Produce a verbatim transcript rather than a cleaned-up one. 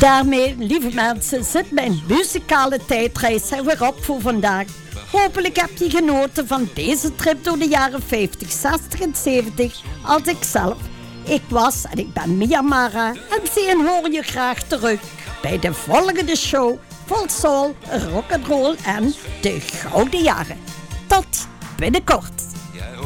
Daarmee, lieve mensen, zit mijn muzikale tijdreis er weer op voor vandaag. Hopelijk heb je genoten van deze trip door de jaren vijftig, zestig en zeventig als ik zelf. Ik was en ik ben Mia Mara en zie en hoor je graag terug bij de volgende show vol soul, rock'n'roll en de gouden jaren. Tot binnenkort.